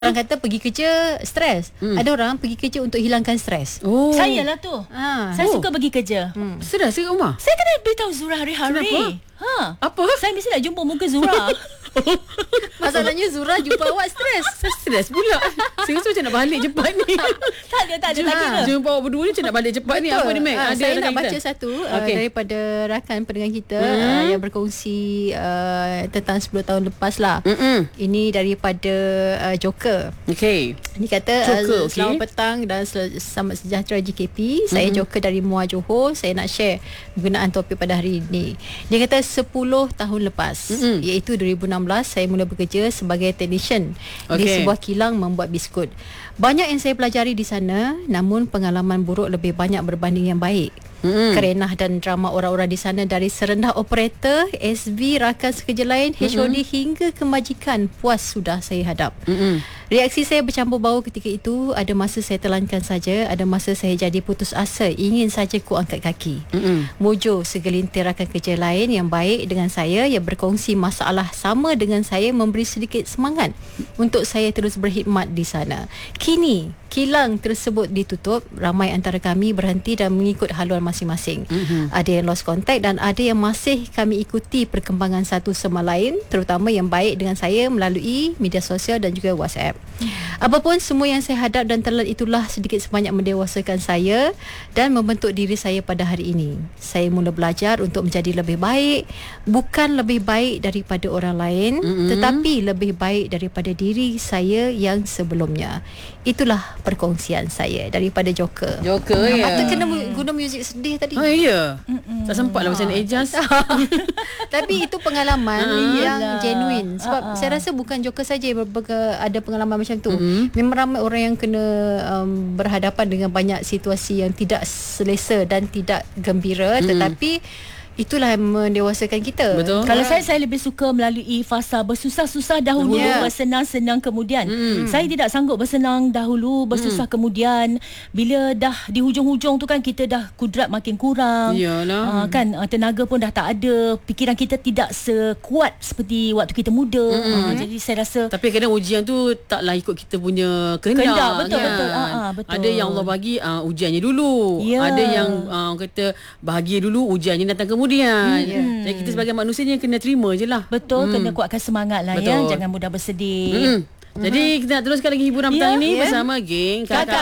Orang kata pergi kerja stres. Ada orang pergi kerja untuk hilangkan stres. Saya lah tu. Saya suka pergi kerja. Stres ke rumah? Saya kena beritahu Zura hari-hari. Apa? Saya mesti nak jumpa muka Zura. Masalahnya Zura jumpa awak stres. Saya stres pula. Saya rasa macam nak balik cepat ni. Tak ada. Jumpa awak berdua ni macam nak balik cepat ni. Apa ni, Mac? Saya nak baca satu daripada rakan pendengar kita yang berkongsi tentang 10 tahun lepas lah. Ini daripada Joker. Okay. Ini kata selamat petang dan selamat sejahtera JKP. Saya Joker dari Muar Johor. Saya nak share penggunaan topik pada hari ini. Dia kata 10 tahun lepas, iaitu 2016, saya mula bekerja sebagai technician di sebuah kilang membuat biskut. Banyak yang saya pelajari di sana, namun pengalaman buruk lebih banyak berbanding yang baik. Kerenah dan drama orang-orang di sana, dari serendah operator, SB, rakan sekerja lain, HOD hingga kemajikan, puas sudah saya hadap. Reaksi saya bercampur bau ketika itu. Ada masa saya telankan saja, ada masa saya jadi putus asa, ingin saja ku angkat kaki. Mujur segelintir rakan kerja lain yang baik dengan saya, yang berkongsi masalah sama dengan saya, memberi sedikit semangat untuk saya terus berkhidmat di sana. Kini kilang tersebut ditutup, ramai antara kami berhenti dan mengikut haluan masing-masing. Ada yang lost contact dan ada yang masih kami ikuti perkembangan satu sama lain, terutama yang baik dengan saya melalui media sosial dan juga WhatsApp. Apapun semua yang saya hadap dan telan, itulah sedikit sebanyak mendewasakan saya dan membentuk diri saya pada hari ini. Saya mula belajar untuk menjadi lebih baik, bukan lebih baik daripada orang lain, tetapi lebih baik daripada diri saya yang sebelumnya. Itulah perkongsian saya daripada Joker. Joker ya. Atau kena guna muzik sedih tadi. Ya. Tak sempat lah macam nak adjust. Tapi itu pengalaman yang genuine. Sebab saya rasa bukan Joker saja yang ada pengalaman macam tu. Memang ramai orang yang kena berhadapan dengan banyak situasi yang tidak selesa dan tidak gembira, tetapi itulah yang mendewasakan kita. Betul. Kalau saya lebih suka melalui fasa bersusah-susah dahulu, bersenang-senang kemudian. Saya tidak sanggup bersenang dahulu, bersusah kemudian. Bila dah di hujung-hujung tu kan, kita dah kudrat makin kurang. Yalah. Tenaga pun dah tak ada. Fikiran kita tidak sekuat seperti waktu kita muda. Jadi saya rasa, tapi kadang ujian tu taklah ikut kita punya kehendak. Betul. Ada yang Allah bagi ujiannya dulu. Ada yang kata bahagia dulu, ujiannya datang kemudian. Jadi kita sebagai manusia ni kena terima je lah. Betul, kena kuatkan semangat lah. Jangan mudah bersedih. Jadi kita nak teruskan lagi hiburan petang ini bersama geng Kakak